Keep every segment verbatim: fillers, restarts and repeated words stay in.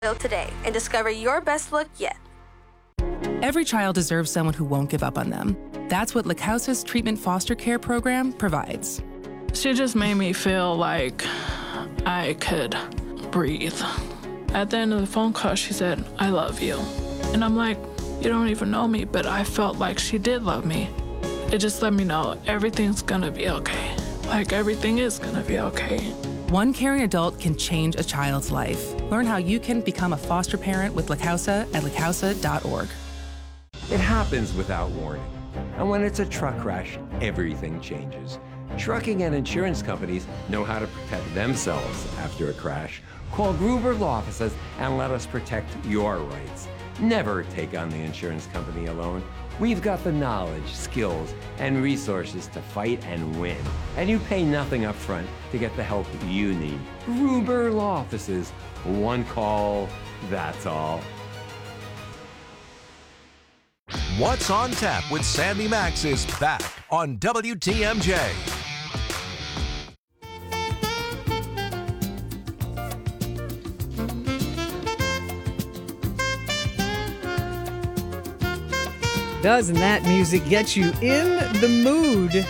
today and discover your best look yet. Every child deserves someone who won't give up on them. That's what La Causa's treatment foster care program provides. She just made me feel like I could breathe. At the end of the phone call, she said, "I love you." And I'm like, you don't even know me, but I felt like she did love me. It just let me know everything's gonna be okay. Like, everything is gonna be okay. One caring adult can change a child's life. Learn how you can become a foster parent with La Causa at la causa dot org. It happens without warning. And when it's a truck crash, everything changes. Trucking and insurance companies know how to protect themselves after a crash. Call Gruber Law Offices and let us protect your rights. Never take on the insurance company alone. We've got the knowledge, skills, and resources to fight and win. And you pay nothing up front to get the help you need. Gruber Law Offices. One call, that's all. What's on Tap with Sandy Max is back on W T M J. Doesn't that music get you in the mood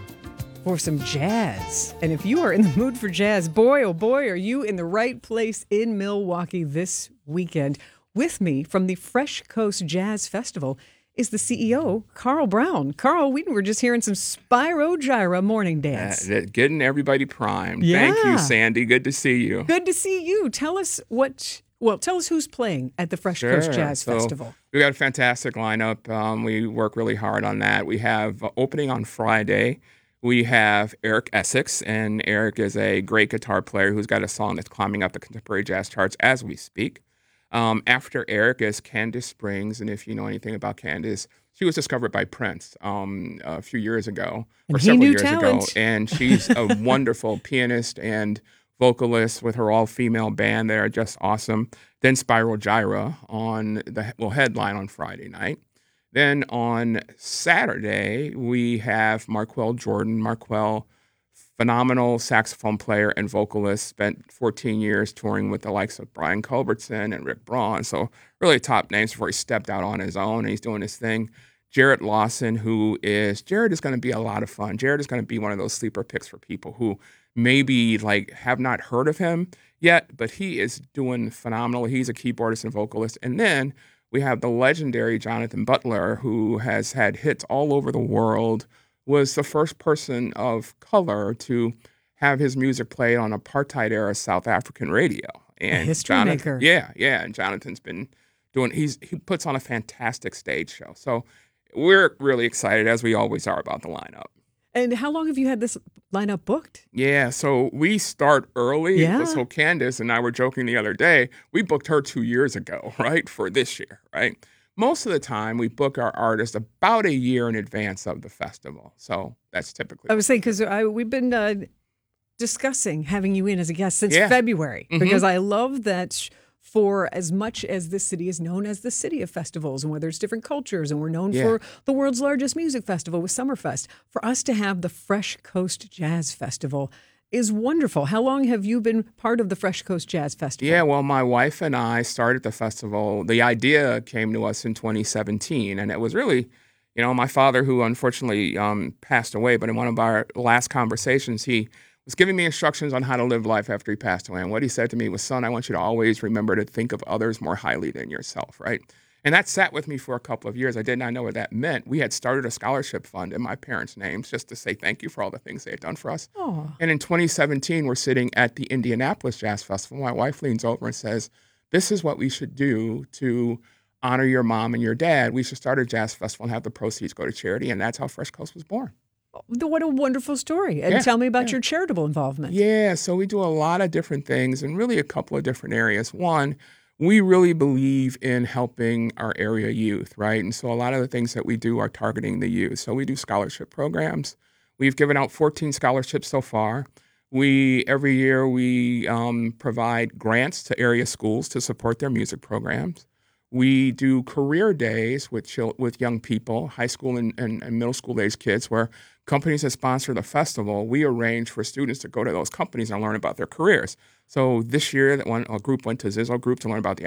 for some jazz? And if you are in the mood for jazz, boy, oh boy, are you in the right place in Milwaukee this weekend. With me from the Fresh Coast Jazz Festival is the C E O, Carl Brown. Carl, we were just hearing some Spyro Gyra morning dance. Uh, getting everybody primed. Yeah. Thank you, Sandy. Good to see you. Good to see you. Tell us what, well, tell us who's playing at the Fresh Sure. Coast Jazz so, Festival. We got a fantastic lineup. Um, we work really hard on that. We have uh, opening on Friday. We have Eric Essex, and Eric is a great guitar player who's got a song that's climbing up the contemporary jazz charts as we speak. Um, after Eric is Candace Springs, and if you know anything about Candace, she was discovered by Prince um, a few years ago, And or he several knew years talent. ago, and she's a wonderful pianist and vocalist with her all-female band. They're just awesome. Then Spyro Gyra on the well headline on Friday night. Then on Saturday we have Marquel Jordan. Marquel, phenomenal saxophone player and vocalist, spent fourteen years touring with the likes of Brian Culbertson and Rick Braun. So really top names before he stepped out on his own, and he's doing his thing. Jarrett Lawson, who is, Jarrett is going to be a lot of fun. Jarrett is going to be one of those sleeper picks for people who maybe like have not heard of him yet, but he is doing phenomenal. He's a keyboardist and vocalist. And then we have the legendary Jonathan Butler, who has had hits all over the world, was the first person of color to have his music played on apartheid-era South African radio. And A history Jonathan, maker. Yeah, yeah. And Jonathan's been doing, he's he puts on a fantastic stage show. So we're really excited, as we always are, about the lineup. And how long have you had this lineup booked? Yeah, so we start early. Yeah. So Candace and I were joking the other day, we booked her two years ago, right, for this year, right? Most of the time, we book our artists about a year in advance of the festival. So that's typically. I was saying, because we've been uh, discussing having you in as a guest since Yeah. February, Mhm. because I love that for as much as this city is known as the city of festivals, and whether it's different cultures, and we're known Yeah. for the world's largest music festival with Summerfest, for us to have the Fresh Coast Jazz Festival is wonderful. How long have you been part of the Fresh Coast Jazz Festival? Yeah, well, my wife and I started the festival. The idea came to us in twenty seventeen, and it was really, you know, my father, who unfortunately um, passed away, but in one of our last conversations, he was giving me instructions on how to live life after he passed away. And what he said to me was, son, I want you to always remember to think of others more highly than yourself, right? And that sat with me for a couple of years. I did not know what that meant. We had started a scholarship fund in my parents' names just to say thank you for all the things they had done for us. Oh. And in twenty seventeen, we're sitting at the Indianapolis Jazz Festival. My wife leans over and says, this is what we should do to honor your mom and your dad. We should start a jazz festival and have the proceeds go to charity. And that's how Fresh Coast was born. What a wonderful story. And Yeah, tell me about yeah. your charitable involvement. Yeah, so we do a lot of different things and really a couple of different areas. One, we really believe in helping our area youth, right? And so a lot of the things that we do are targeting the youth. So we do scholarship programs. We've given out fourteen scholarships so far. We every year we um, provide grants to area schools to support their music programs. We do career days with chil- with young people, high school and, and, and middle school age kids, where companies that sponsor the festival, we arrange for students to go to those companies and learn about their careers. So this year, that one a group went to Zizzo Group to learn about the